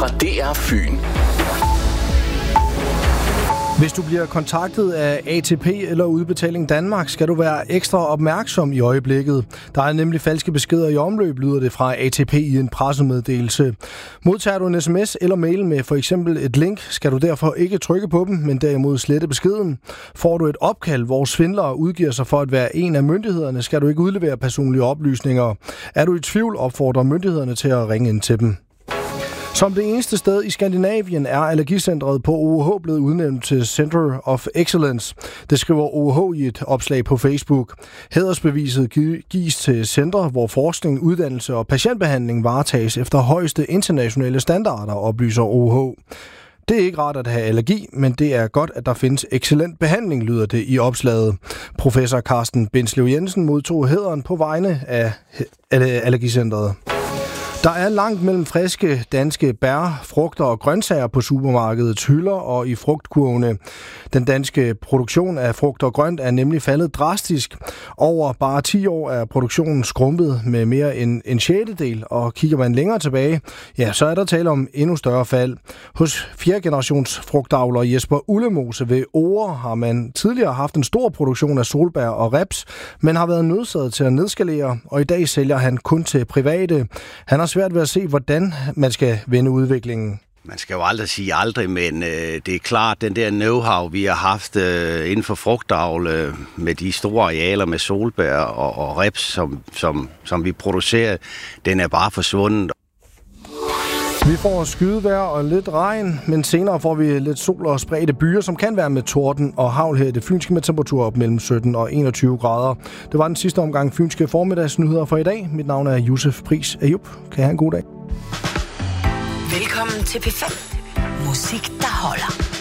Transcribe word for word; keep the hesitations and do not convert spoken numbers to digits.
fra D R Fyn. Hvis du bliver kontaktet af A T P eller Udbetaling Danmark, skal du være ekstra opmærksom i øjeblikket. Der er nemlig falske beskeder i omløb, lyder det fra A T P i en pressemeddelelse. Modtager du en sms eller mail med for eksempel et link, skal du derfor ikke trykke på dem, men derimod slette beskeden. Får du et opkald, hvor svindlere udgiver sig for at være en af myndighederne, skal du ikke udlevere personlige oplysninger. Er du i tvivl, opfordrer myndighederne til at ringe ind til dem. Som det eneste sted i Skandinavien er Allergicentret på O H blevet udnævnt til Center of Excellence. Det skriver O H i et opslag på Facebook. Hædersbeviset gives til centre, hvor forskning, uddannelse og patientbehandling varetages efter højeste internationale standarder, oplyser O H. Det er ikke rart at have allergi, men det er godt, at der findes excellent behandling, lyder det i opslaget. Professor Carsten Bindslev Jensen modtog hæderen på vegne af Allergicentret. Der er langt mellem friske danske bær, frugter og grøntsager på supermarkedets hylder og i frugtkurvene. Den danske produktion af frugt og grønt er nemlig faldet drastisk. Over bare ti år er produktionen skrumpet med mere end en sjettedel, og kigger man længere tilbage, ja, så er der tale om endnu større fald. Hos fjerde generations frugtavler Jesper Ullemose ved Ore har man tidligere haft en stor produktion af solbær og reps, men har været nødsaget til at nedskalere, og i dag sælger han kun til private. Han har svært ved at se, hvordan man skal vende udviklingen. Man skal jo aldrig sige aldrig, men øh, det er klart, den der know-how, vi har haft øh, inden for frugtavl øh, med de store arealer med solbær og, og reps, som, som, som vi producerer, den er bare forsvundet. Vi får skydevejr og lidt regn, men senere får vi lidt sol og spredte byer, som kan være med torden og hagl her i det fynske med temperaturer op mellem sytten og enogtyve grader. Det var den sidste omgang fynske formiddagsnyheder for i dag. Mit navn er Josef Pris Ayub. Kan jeg have en god dag? Velkommen til P fem. Musik, der holder.